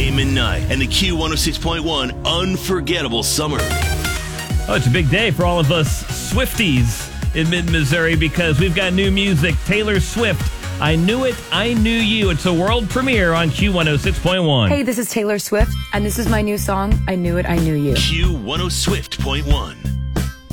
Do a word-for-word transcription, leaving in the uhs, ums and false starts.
Entertainment Night and the Q one oh six point one Unforgettable Summer. Oh, it's a big day for all of us Swifties in mid-Missouri because we've got new music. Taylor Swift, I Knew It, I Knew You. It's a world premiere on Q one oh six point one. Hey, this is Taylor Swift, and this is my new song, I Knew It, I Knew You. Q one oh six point one.